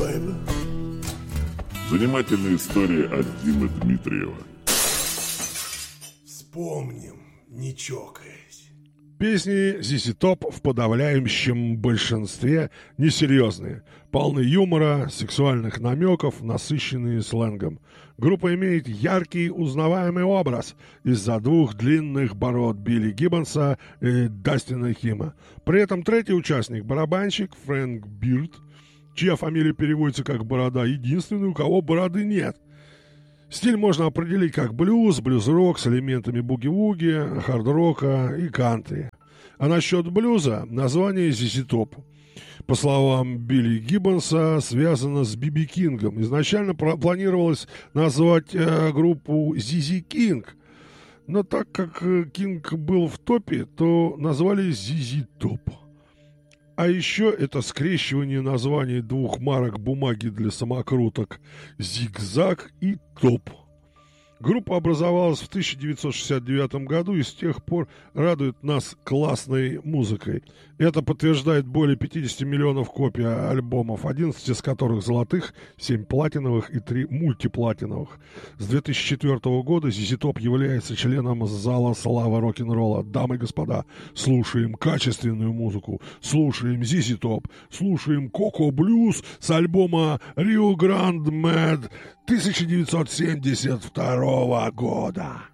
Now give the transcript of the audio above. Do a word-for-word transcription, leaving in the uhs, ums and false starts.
baby. Занимательная история от Димы Дмитриева. Вспомним, не чокаясь. Песни зи си Top в подавляющем большинстве несерьезные, полны юмора, сексуальных намеков, насыщенные сленгом. Группа имеет яркий узнаваемый образ из-за двух длинных бород Билли Гиббонса и Дастина Хима. При этом третий участник, барабанщик Фрэнк Бирд, чья фамилия переводится как «борода», единственный, у кого бороды нет. Стиль можно определить как блюз, блюз-рок с элементами буги-вуги, хард-рока и кантри. А насчет блюза название зи си Top, по словам Билли Гиббонса, связано с Би Би Кингом. Изначально планировалось назвать э, группу зи зи King, но так как Кинг был в топе, то назвали зи зи Top. А еще это скрещивание названий двух марок бумаги для самокруток «Зигзаг» и «Топ». Группа образовалась в тысяча девятьсот шестьдесят девятом году и с тех пор радует нас классной музыкой. Это подтверждает более пятьдесят миллионов копий альбомов, одиннадцать из которых золотых, семь платиновых и три мультиплатиновых. С две тысячи четвёртого года зи си Top является членом зала славы рок-н-ролла. Дамы и господа, слушаем качественную музыку, слушаем зи си Top, слушаем Коко Блюз с альбома Rio Grande Mad тысяча девятьсот семьдесят второго года.